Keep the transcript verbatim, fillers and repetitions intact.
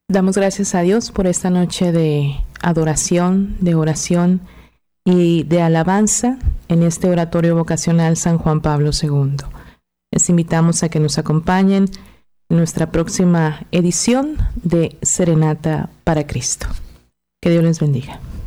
Damos gracias a Dios por esta noche de adoración, de oración y de alabanza en este oratorio vocacional San Juan Pablo segundo. Les invitamos a que nos acompañen en nuestra próxima edición de Serenata para Cristo. Que Dios les bendiga.